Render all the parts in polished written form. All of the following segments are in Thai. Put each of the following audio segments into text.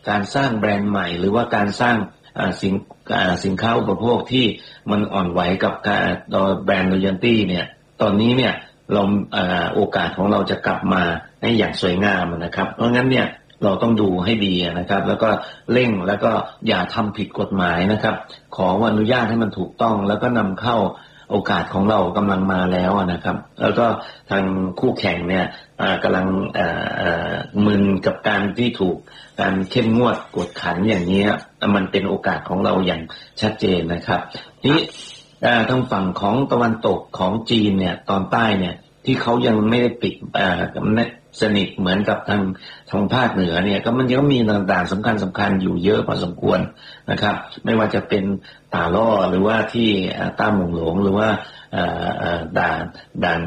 การสร้างแบรนด์ใหม่หรือว่าการสร้างสินค้าอุปโภคที่มันอ่อนไหวกับการแบรนด์โรยัลตี้เนี่ยตอนนี้เนี่ยเราโอกาสของเราจะกลับมาให้อย่างสวยงามนะครับเพราะงั้นเนี่ยเราต้องดูให้ดีนะครับแล้วก็เร่งแล้วก็อย่าทำผิดกฎหมายนะครับขออนุญาตให้มันถูกต้องแล้วก็นำเข้าโอกาสของเรากำลังมาแล้วนะครับแล้วก็ทางคู่แข่งเนี่ยกำลังมึนกับการที่ถูกการเข้มงวดกวดขันอย่างนี้มันเป็นโอกาสของเราอย่างชัดเจนนะครับที่ทางฝั่งของตะวันตกของจีนเนี่ยตอนใต้เนี่ยที่เขายังไม่ได้ปิดสนิทเหมือนกับทางภาคเหนือเนี่ยก็มันยังมีต่างๆสำคัญอยู่เยอะพอสมควรนะครับไม่ว่าจะเป็นตาล่อหรือว่าที่ต้าหมงหลงหรือว่าด่าน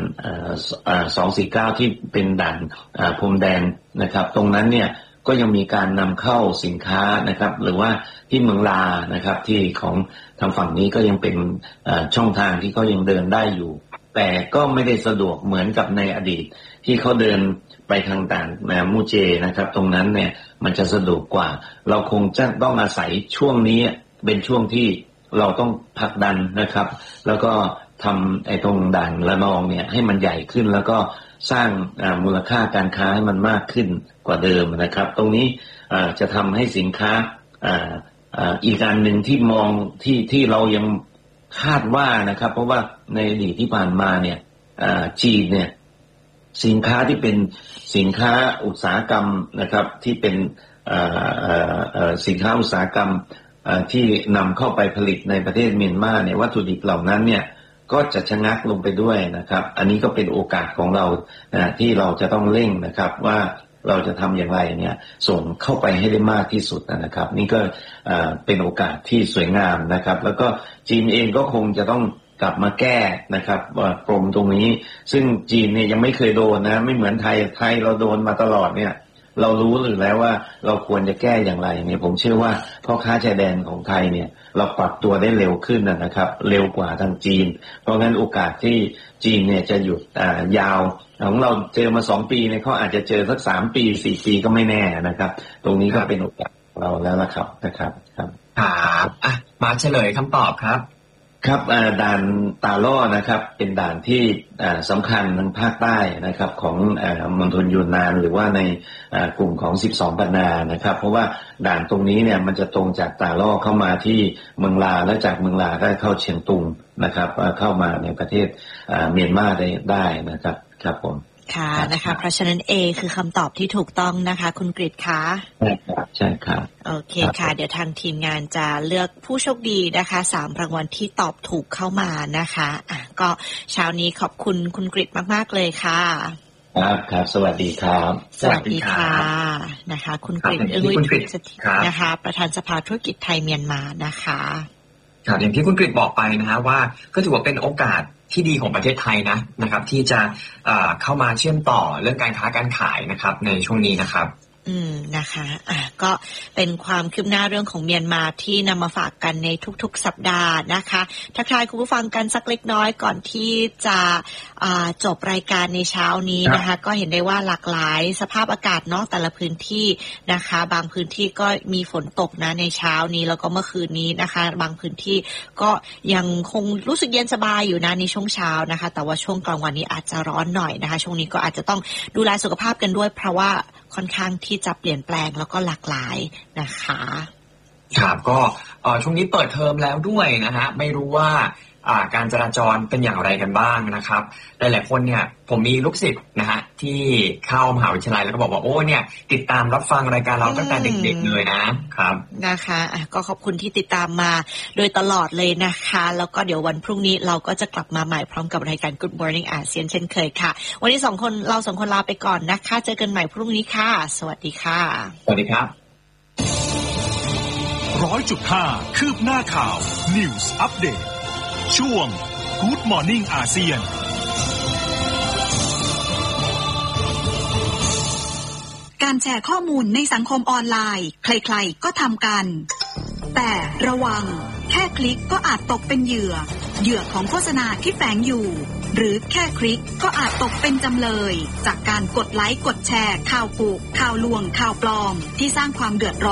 249ที่เป็นด่านพรมแดนนะครับตรงนั้นเนี่ยก็ยังมีการนำเข้าสินค้านะครับหรือว่าที่เมืองลานะครับที่ของทางฝั่งนี้ก็ยังเป็นช่องทางที่เขายังเดินได้อยู่แต่ก็ไม่ได้สะดวกเหมือนกับในอดีตที่เขาเดินไปทางด่านมูเจนะครับตรงนั้นเนี่ยมันจะสะดวกกว่าเราคงจะต้องอาศัยช่วงนี้เป็นช่วงที่เราต้องผลักดันนะครับแล้วก็ทำตรงด่านละนองเนี่ยให้มันใหญ่ขึ้นแล้วก็สร้างมูลค่าการค้าให้มันมากขึ้นกว่าเดิมนะครับตรงนี้จะทำให้สินค้าอีกการหนึ่งที่มองที่เรายังคาดว่านะครับเพราะว่าในอดีตที่ผ่านมาเนี่ยจีนเนี่ยสินค้าที่เป็นสินค้าอุตสาหกรรมนะครับที่เป็นสินค้าอุตสาหกรรมที่นำเข้าไปผลิตในประเทศเมียนมาเนี่ยวัตถุดิบเหล่านั้นเนี่ยก็จะชะงักลงไปด้วยนะครับอันนี้ก็เป็นโอกาสของเราที่เราจะต้องเร่งนะครับว่าเราจะทำอย่างไรเนี่ยส่งเข้าไปให้ได้มากที่สุดนะครับนี่ก็เป็นโอกาสที่สวยงามนะครับแล้วก็จีนเองก็คงจะต้องกลับมาแก้นะครับปมตรงนี้ซึ่งจีนเนี่ยยังไม่เคยโดนนะไม่เหมือนไทยเราโดนมาตลอดเนี่ยเรารู้อยู่แล้วว่าเราควรจะแก้อย่างไรเนี่ยผมเชื่อว่าพ่อค้าชายแดนของไทยเนี่ยเราปรับตัวได้เร็วขึ้นนะครับเร็วกว่าทางจีนเพราะงั้นโอกาสที่จีนเนี่ยจะหยุดยาวของเราเจอมา2 ปีเนี่ยเขาอาจจะเจอสัก3 ปี 4 ปีก็ไม่แน่นะครับตรงนี้ก็เป็นโอกาสของเราแล้วนะครับครับมาเฉลยคำตอบครับครับด่านตาล่อนะครับเป็นด่านที่สำคัญทางภาคใต้นะครับของมณฑลยูนนานหรือว่าในกลุ่มของ12 ปันนานะครับเพราะว่าด่านตรงนี้เนี่ยมันจะตรงจากตาล่อเข้ามาที่เมืองลาและจากเมืองลาก็เข้าเชียงตุงนะครับเข้ามาในประเทศเมียนมาได้นะครับครับผมค่ะนะคะเพราะฉะนั้น A คือคำตอบที่ถูกต้องนะคะคุณกฤษคะใช่ครับโอเคค่ะเดี๋ยวทางทีมงานจะเลือกผู้โชคดีนะคะ3 รางวัลที่ตอบถูกเข้ามานะคะก็เช้านี้ขอบคุณคุณกฤษมากๆเลยค่ะครับสวัสดีครับสวัสดีค่ะนะคะคุณกฤษนะคะประธานสภาธุรกิจไทยเมียนมานะคะครับอย่างที่คุณกฤษบอกไปนะฮะว่าก็ถือว่าเป็นโอกาสที่ดีของประเทศไทยนะครับที่จะเข้ามาเชื่อมต่อเรื่องการค้าการขายนะครับในช่วงนี้นะครับนะคะก็เป็นความคืบหน้าเรื่องของเมียนมาที่นำมาฝากกันในทุกๆสัปดาห์นะคะทักทายคุณผู้ฟังกันสักเล็กน้อยก่อนที่จะจบรายการในเช้านี้นะคะก็เห็นได้ว่าหลากหลายสภาพอากาศเนาะแต่ละพื้นที่นะคะบางพื้นที่ก็มีฝนตกนะในเช้านี้แล้วก็เมื่อคืนนี้นะคะบางพื้นที่ก็ยังคงรู้สึกเย็นสบายอยู่นะในช่วงเช้านะคะแต่ว่าช่วงกลางวันนี้อาจจะร้อนหน่อยนะคะช่วงนี้ก็อาจจะต้องดูแลสุขภาพกันด้วยเพราะว่าค่อนข้างที่จะเปลี่ยนแปลงแล้วก็หลากหลายนะคะครับก็ช่วงนี้เปิดเทอมแล้วด้วยนะฮะไม่รู้ว่าการจราจรเป็นอย่างไรกันบ้างนะครับหลายๆคนเนี่ยผมมีลูกศิษย์นะฮะที่เข้ามหาวิทยาลัยแล้วก็บอกว่าโอ้เนี่ยติดตามรับฟังรายการเราตั้งแต่เด็กๆเลยนะครับนะคะก็ขอบคุณที่ติดตามมาโดยตลอดเลยนะคะแล้วก็เดี๋ยววันพรุ่งนี้เราก็จะกลับมาใหม่พร้อมกับรายการ Good Morning อาเซียนเช่นเคยค่ะวันนี้เราสองคนลาไปก่อนนะคะเจอกันใหม่พรุ่งนี้ค่ะสวัสดีค่ะสวัสดีครับ 100.5 คืบหน้าข่าว News Updateช่วง Good Morning อาเซียนการแชร์ข้อมูลในสังคมออนไลน์ใครๆก็ทำกันแต่ระวังแค่คลิกก็อาจตกเป็นเหยื่อของโฆษณาที่แฝงอยู่หรือแค่คลิกก็อาจตกเป็นจำเลยจากการกดไลค์กดแชร์ข่าวกุข่าวลวงข่าวปลอมที่สร้างความเดือดร้อน